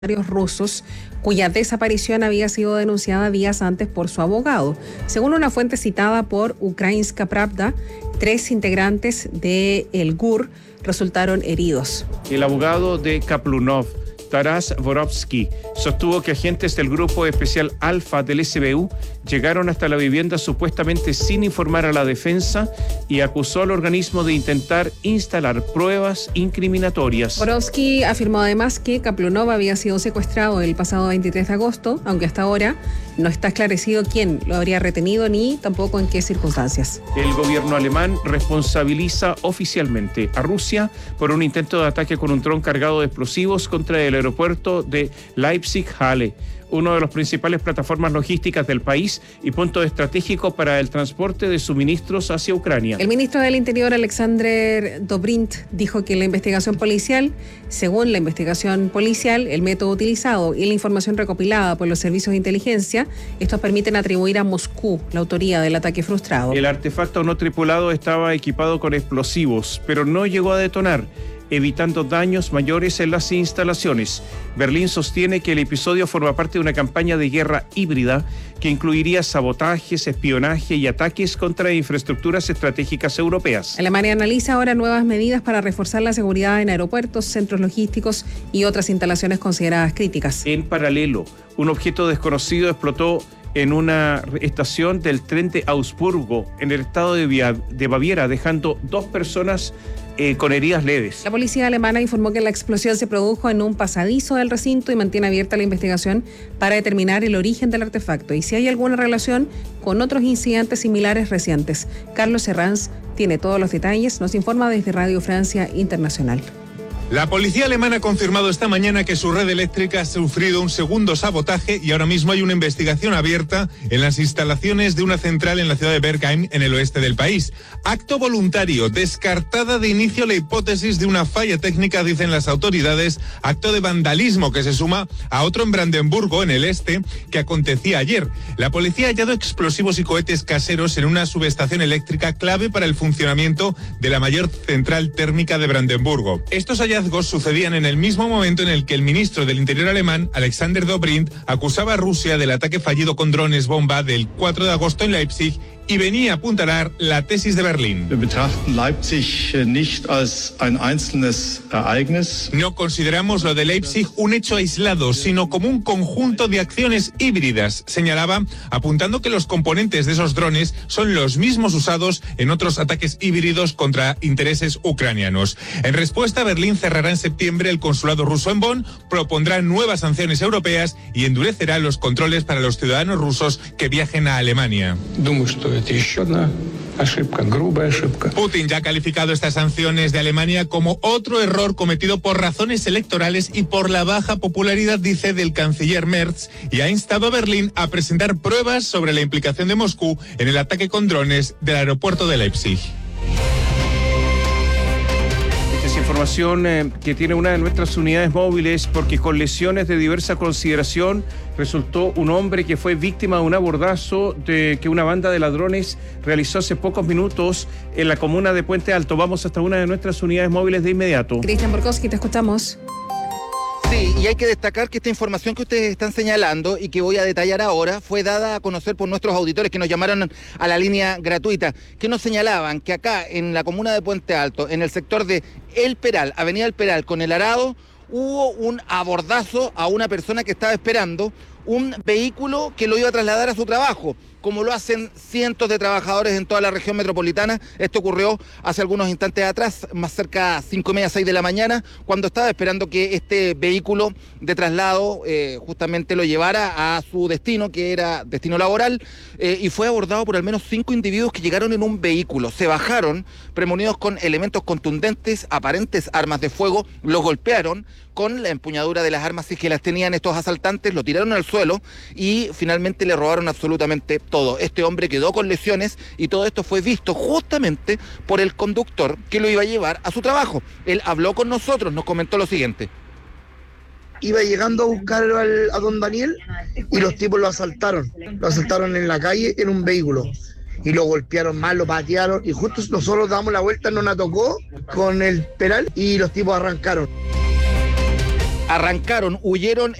rusos, cuya desaparición había sido denunciada días antes por su abogado. Según una fuente citada por Ukrainska Pravda, 3 integrantes del GUR resultaron heridos. El abogado de Kaplunov, Taras Vorovsky, sostuvo que agentes del Grupo Especial Alfa del SBU llegaron hasta la vivienda supuestamente sin informar a la defensa y acusó al organismo de intentar instalar pruebas incriminatorias. Vorovsky afirmó además que Kaplunov había sido secuestrado el pasado 23 de agosto, aunque hasta ahora no está esclarecido quién lo habría retenido ni tampoco en qué circunstancias. El gobierno alemán responsabiliza oficialmente a Rusia por un intento de ataque con un dron cargado de explosivos contra el aeropuerto de Leipzig-Halle, uno de las principales plataformas logísticas del país y punto estratégico para el transporte de suministros hacia Ucrania. El ministro del Interior, Alexander Dobrindt, dijo que según la investigación policial, el método utilizado y la información recopilada por los servicios de inteligencia, estos permiten atribuir a Moscú la autoría del ataque frustrado. El artefacto no tripulado estaba equipado con explosivos, pero no llegó a detonar, evitando daños mayores en las instalaciones. Berlín sostiene que el episodio forma parte de una campaña de guerra híbrida que incluiría sabotajes, espionaje y ataques contra infraestructuras estratégicas europeas. Alemania analiza ahora nuevas medidas para reforzar la seguridad en aeropuertos, centros logísticos y otras instalaciones consideradas críticas. En paralelo, un objeto desconocido explotó en una estación del tren de Augsburgo, en el estado de Baviera, dejando 2 personas con heridas leves. La policía alemana informó que la explosión se produjo en un pasadizo del recinto y mantiene abierta la investigación para determinar el origen del artefacto y si hay alguna relación con otros incidentes similares recientes. Carlos Herranz tiene todos los detalles, nos informa desde Radio Francia Internacional. La policía alemana ha confirmado esta mañana que su red eléctrica ha sufrido un segundo sabotaje y ahora mismo hay una investigación abierta en las instalaciones de una central en la ciudad de Bergheim, en el oeste del país. Acto voluntario, descartada de inicio la hipótesis de una falla técnica, dicen las autoridades, acto de vandalismo que se suma a otro en Brandenburgo, en el este, que acontecía ayer. La policía ha hallado explosivos y cohetes caseros en una subestación eléctrica clave para el funcionamiento de la mayor central térmica de Brandenburgo. Estos hallazgos sucedían en el mismo momento en el que el ministro del Interior alemán, Alexander Dobrindt, acusaba a Rusia del ataque fallido con drones bomba del 4 de agosto en Leipzig y venía a apuntalar la tesis de Berlín. Wir betrachten Leipzig nicht als ein einzelnes Ereignis. No consideramos lo de Leipzig un hecho aislado, sino como un conjunto de acciones híbridas, señalaba, apuntando que los componentes de esos drones son los mismos usados en otros ataques híbridos contra intereses ucranianos. En respuesta, Berlín cerrará en septiembre el consulado ruso en Bonn, propondrá nuevas sanciones europeas y endurecerá los controles para los ciudadanos rusos que viajen a Alemania. Putin ya ha calificado estas sanciones de Alemania como otro error cometido por razones electorales y por la baja popularidad, dice, del canciller Merz, y ha instado a Berlín a presentar pruebas sobre la implicación de Moscú en el ataque con drones del aeropuerto de Leipzig. Información que tiene una de nuestras unidades móviles, porque con lesiones de diversa consideración resultó un hombre que fue víctima de un abordazo que una banda de ladrones realizó hace pocos minutos en la comuna de Puente Alto. Vamos hasta una de nuestras unidades móviles de inmediato. Cristian Borkowski, te escuchamos. Sí, y hay que destacar que esta información que ustedes están señalando y que voy a detallar ahora fue dada a conocer por nuestros auditores que nos llamaron a la línea gratuita, que nos señalaban que acá en la comuna de Puente Alto, en el sector de El Peral, Avenida El Peral con El Arado, hubo un abordazo a una persona que estaba esperando un vehículo que lo iba a trasladar a su trabajo, como lo hacen cientos de trabajadores en toda la región metropolitana. Esto ocurrió hace algunos instantes atrás, más cerca de 5:30, 6 de la mañana, cuando estaba esperando que este vehículo de traslado justamente lo llevara a su destino, que era destino laboral, y fue abordado por al menos 5 individuos que llegaron en un vehículo. Se bajaron, premonidos con elementos contundentes, aparentes armas de fuego, lo golpearon con la empuñadura de las armas, si es que las tenían estos asaltantes, lo tiraron al suelo y finalmente le robaron absolutamente todo. Este hombre quedó con lesiones y todo esto fue visto justamente por el conductor que lo iba a llevar a su trabajo. Él habló con nosotros, nos comentó lo siguiente. Iba llegando a buscar a don Daniel y los tipos lo asaltaron. Lo asaltaron en la calle en un vehículo. Y lo golpearon mal, lo patearon y justo nosotros damos la vuelta, nos la tocó con el Peral y los tipos arrancaron. arrancaron, huyeron